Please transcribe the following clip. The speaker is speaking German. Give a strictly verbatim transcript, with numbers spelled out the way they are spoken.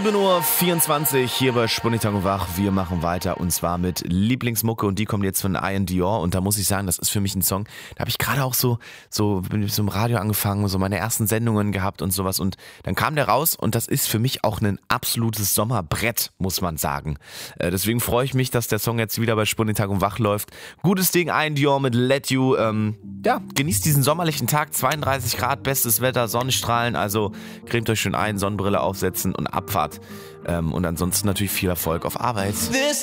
sieben Uhr vierundzwanzig hier bei Spunnitang wach. Wir machen weiter und zwar mit Lieblingsmucke und die kommt jetzt von Ian Dior und da muss ich sagen, das ist für mich ein Song, da habe ich gerade auch so, so, bin ich so im Radio angefangen, so meine ersten Sendungen gehabt und sowas und dann kam der raus und das ist für mich auch ein absolutes Sommerbrett, muss man sagen. Äh, deswegen freue ich mich, dass der Song jetzt wieder bei Spunnitang wach läuft. Gutes Ding, Ian Dior mit Let You. Ähm, ja, genießt diesen sommerlichen Tag, zweiunddreißig Grad, bestes Wetter, Sonnenstrahlen, also cremt euch schön ein, Sonnenbrille aufsetzen und Abfahrt. Ähm, und ansonsten natürlich viel Erfolg auf Arbeit. This